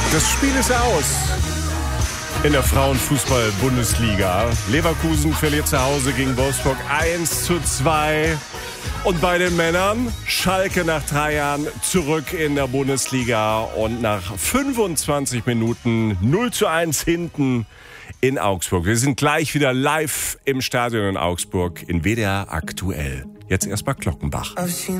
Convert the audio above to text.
Das Spiel ist aus in der Frauenfußball-Bundesliga. Leverkusen verliert zu Hause gegen Wolfsburg 1:2. Und bei den Männern Schalke nach 3 Jahren zurück in der Bundesliga und nach 25 Minuten 0:1 hinten in Augsburg. Wir sind gleich wieder live im Stadion in Augsburg in WDR aktuell. Jetzt erstmal Glockenbach.